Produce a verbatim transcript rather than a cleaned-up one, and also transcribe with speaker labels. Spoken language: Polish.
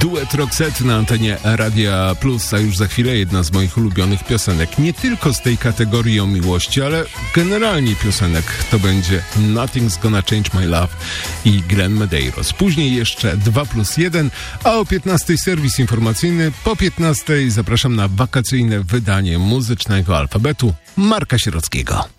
Speaker 1: duet Roxette na antenie Radia Plus, a już za chwilę jedna z moich ulubionych piosenek. Nie tylko z tej kategorii o miłości, ale generalnie piosenek. To będzie Nothing's Gonna Change My Love i Glenn Medeiros. Później jeszcze dwa plus jeden, a o piętnastej serwis informacyjny. Po piętnastej zapraszam na wakacyjne wydanie muzycznego alfabetu Marka Sierockiego.